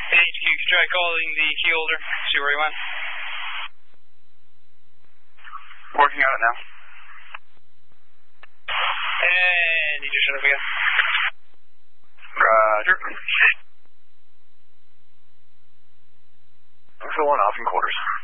HQ, try calling the key holder, see where he went. Working on it now. And you just shut up again. Roger. So one off in quarters.